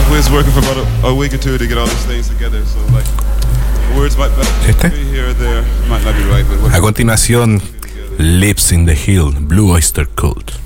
we was working for about a week or two to get all these things together, so like words might be here or there, might not be right, but a continuación, Lips in the Hill, Blue Oyster Cult.